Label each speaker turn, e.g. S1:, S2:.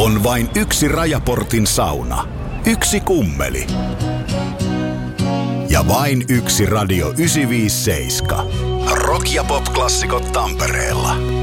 S1: On vain yksi Rajaportin sauna, yksi kummeli ja vain yksi Radio 957. Rock- ja pop-klassikot Tampereella.